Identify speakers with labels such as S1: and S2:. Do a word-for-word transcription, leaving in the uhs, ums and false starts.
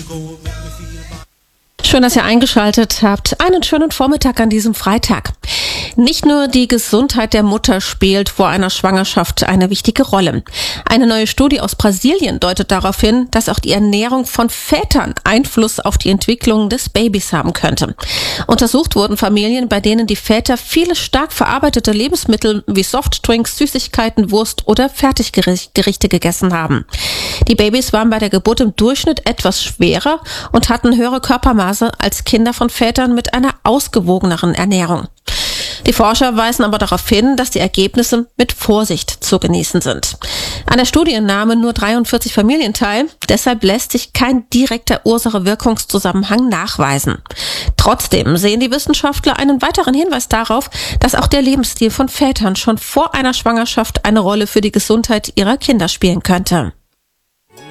S1: Schön, dass ihr eingeschaltet habt. Einen schönen Vormittag an diesem Freitag. Nicht nur die Gesundheit der Mutter spielt vor einer Schwangerschaft eine wichtige Rolle. Eine neue Studie aus Brasilien deutet darauf hin, dass auch die Ernährung von Vätern Einfluss auf die Entwicklung des Babys haben könnte. Untersucht wurden Familien, bei denen die Väter viele stark verarbeitete Lebensmittel wie Softdrinks, Süßigkeiten, Wurst oder Fertiggerichte gegessen haben. Die Babys waren bei der Geburt im Durchschnitt etwas schwerer und hatten höhere Körpermaße als Kinder von Vätern mit einer ausgewogeneren Ernährung. Die Forscher weisen aber darauf hin, dass die Ergebnisse mit Vorsicht zu genießen sind. An der Studie nahmen nur dreiundvierzig Familien teil, deshalb lässt sich kein direkter Ursache-Wirkungszusammenhang nachweisen. Trotzdem sehen die Wissenschaftler einen weiteren Hinweis darauf, dass auch der Lebensstil von Vätern schon vor einer Schwangerschaft eine Rolle für die Gesundheit ihrer Kinder spielen könnte.